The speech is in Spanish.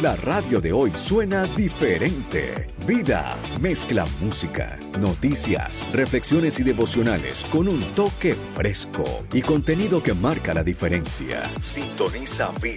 La radio de hoy suena diferente. Vida mezcla música, noticias, reflexiones y devocionales con un toque fresco y contenido que marca la diferencia. Sintoniza Vida.